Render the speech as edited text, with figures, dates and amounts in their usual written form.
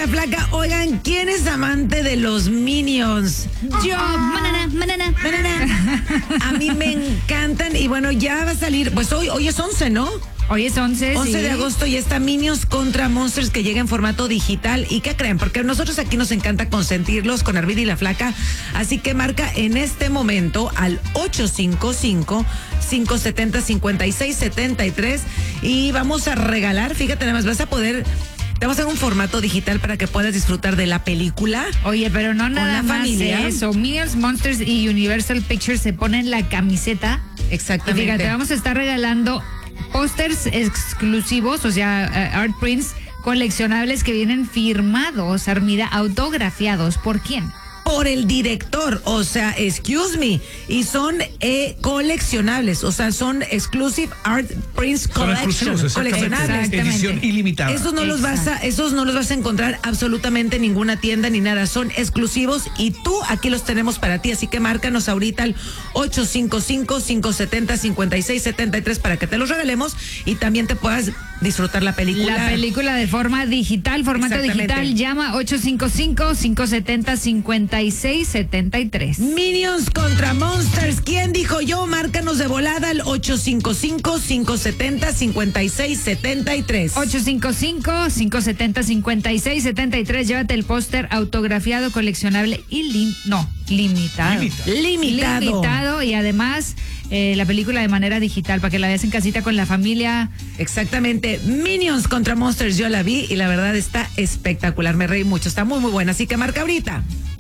la Flaca. Oigan, ¿quién es amante de los Minions? Yo, manana. A mí me encantan y bueno, ya va a salir, pues hoy es 11, ¿no? Hoy es 11, 11 sí. de agosto y está Minions contra Monsters que llega en formato digital. ¿Y qué creen? Porque nosotros aquí nos encanta consentirlos con Arvidy y la Flaca. Así que marca en este momento al 855-570-5673 y vamos a regalar, fíjate nada más, te vamos a dar un formato digital para que puedas disfrutar de la película. Oye, pero no nada la más familia. eso. Minions, Monsters y Universal Pictures se ponen la camiseta. Exactamente. Y fíjate, vamos a estar regalando pósters exclusivos, o sea, art prints coleccionables que vienen firmados, Armida, autografiados. ¿Por quién? Por el director, o sea, excuse me, y son coleccionables, o sea, son exclusive art prints collection, coleccionables, edición ilimitada. Esos no los vas a encontrar absolutamente en ninguna tienda ni nada, son exclusivos y tú aquí los tenemos para ti, así que márcanos ahorita al 855-570-5673 para que te los regalemos y también te puedas disfrutar la película. La película de forma digital, formato digital, llama 855-570-5673. Minions contra Monsters. ¿Quién dijo yo? Márcanos de volada al 855-570-5673. 855-570-5673. Llévate el póster autografiado, coleccionable y limitado. Limitado y además la película de manera digital para que la veas en casita con la familia. Exactamente. Minions contra Monsters. Yo la vi y la verdad está espectacular. Me reí mucho. Está muy, muy buena. Así que marca ahorita.